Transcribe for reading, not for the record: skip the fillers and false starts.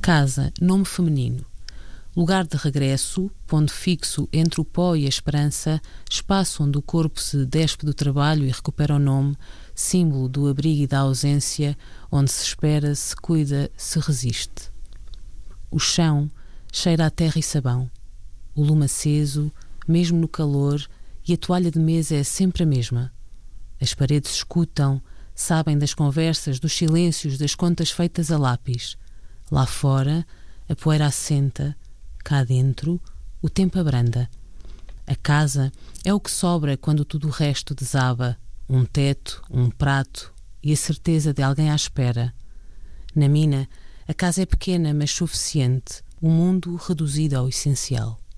Casa, nome feminino. Lugar de regresso, ponto fixo entre o pó e a esperança, espaço onde o corpo se despe do trabalho e recupera o nome, símbolo do abrigo e da ausência, onde se espera, se cuida, se resiste. O chão cheira a terra e sabão. O lume aceso, mesmo no calor, e a toalha de mesa é sempre a mesma. As paredes escutam, sabem das conversas, dos silêncios, das contas feitas a lápis. Lá fora, a poeira assenta. Cá dentro, o tempo abranda. A casa é o que sobra quando tudo o resto desaba. Um teto, um prato e a certeza de alguém à espera. Na mina, a casa é pequena, mas suficiente. O mundo reduzido ao essencial.